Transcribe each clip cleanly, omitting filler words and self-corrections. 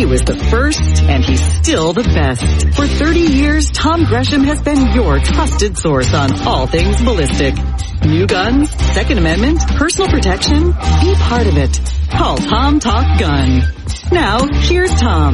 was the first, and he's still the best. For 30 years, Tom Gresham has been your trusted source on all things ballistic. New guns, Second Amendment, personal protection. Be part of it. Call Tom Talk Gun. Now, here's Tom.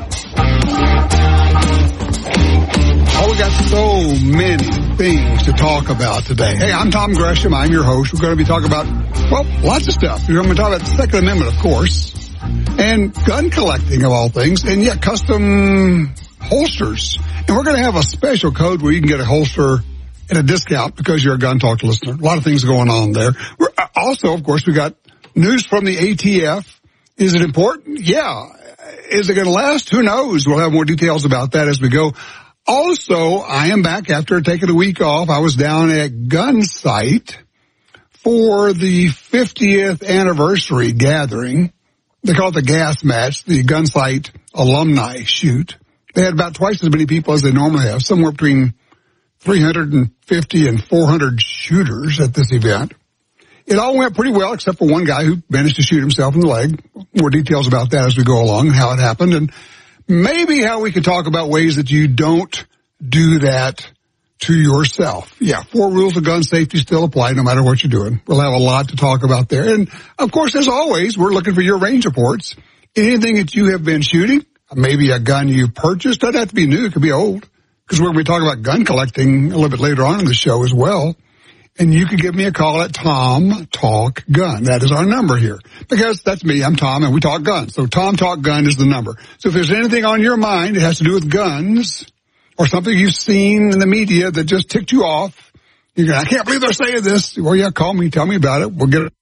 Oh, we got so many things to talk about today. Hey, I'm Tom Gresham. I'm your host. We're going to be talking about, well, lots of stuff. We're going to be talking about the Second Amendment, of course, and gun collecting, of all things, and yet custom holsters. And we're going to have a special code where you can get a holster at a discount because you're a Gun Talk listener. A lot of things going on there. We're also, of course, we got news from the ATF. Is it important? Yeah. Is it going to last? Who knows? We'll have more details about that as we go. Also, I am back after taking a week off. I was down at Gunsight for the 50th anniversary gathering. They call it the gas match, the Gunsight alumni shoot. They had about twice as many people as they normally have, somewhere between 350 and 400 shooters at this event. It all went pretty well, except for one guy who managed to shoot himself in the leg. More details about that as we go along and how it happened, and maybe how we could talk about ways that you don't do that to yourself. Yeah, 4 rules of gun safety still apply no matter what you're doing. We'll have a lot to talk about there. And, of course, as always, we're looking for your range reports. Anything that you have been shooting, maybe a gun you purchased, doesn't have to be new, it could be old, because we're going to be talking about gun collecting a little bit later on in the show as well. And you can give me a call at Tom Talk Gun. That is our number here. Because that's me, I'm Tom, and we talk guns. So Tom Talk Gun is the number. So if there's anything on your mind that has to do with guns or something you've seen in the media that just ticked you off, you're going, I can't believe they're saying this. Well, yeah, call me, tell me about it. We'll get a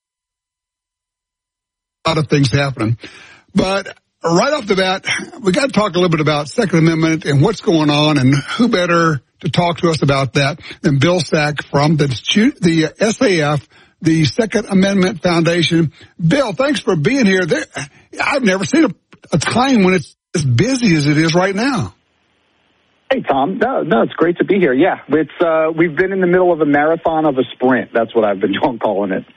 lot of things happening. But right off the bat, we got to talk a little bit about Second Amendment and what's going on, and who better to talk to us about that than Bill Sack from the SAF, the Second Amendment Foundation. Bill, thanks for being here. I've never seen a time when it's as busy as it is right now. Hey, Tom. No, it's great to be here. Yeah, we've been in the middle of a marathon of a sprint. That's what I've been calling it.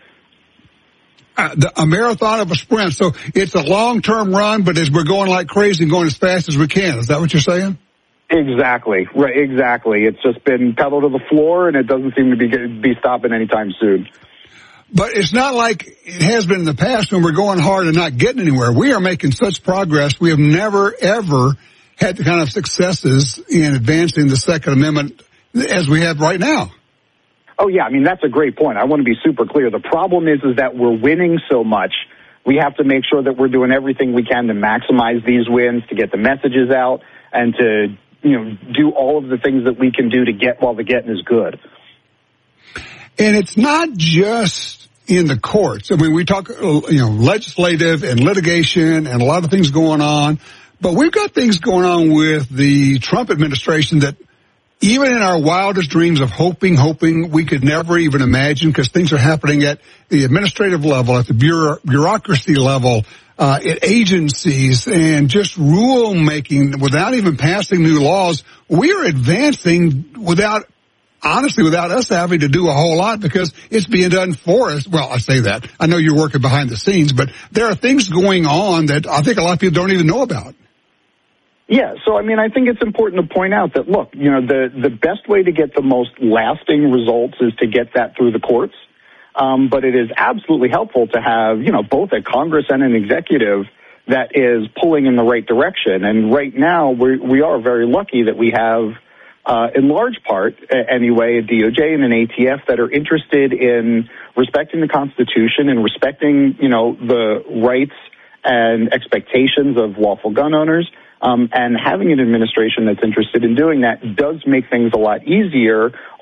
A marathon of a sprint. So it's a long-term run, but as we're going like crazy and going as fast as we can. Is that what you're saying? Exactly. Right. Exactly. It's just been pedal to the floor, and it doesn't seem to be stopping anytime soon. But it's not like it has been in the past when we're going hard and not getting anywhere. We are making such progress. We have never, ever had the kind of successes in advancing the Second Amendment as we have right now. Oh, yeah. I mean, that's a great point. I want to be super clear. The problem is that we're winning so much. We have to make sure that we're doing everything we can to maximize these wins, to get the messages out, and to do all of the things that we can do to get while the getting is good. And it's not just in the courts. I mean, we talk, legislative and litigation and a lot of things going on, but we've got things going on with the Trump administration that even in our wildest dreams of hoping we could never even imagine, because things are happening at the administrative level, at the bureaucracy level, at agencies, and just rule-making without even passing new laws. We are advancing without us having to do a whole lot because it's being done for us. Well, I say that. I know you're working behind the scenes, but there are things going on that I think a lot of people don't even know about. Yeah, so I mean, I think it's important to point out that, look, the best way to get the most lasting results is to get that through the courts. But it is absolutely helpful to have, both a Congress and an executive that is pulling in the right direction. And right now, we are very lucky that we have, in large part, anyway, a DOJ and an ATF that are interested in respecting the Constitution and respecting, the rights and expectations of lawful gun owners. And having an administration that's interested in doing that does make things a lot easier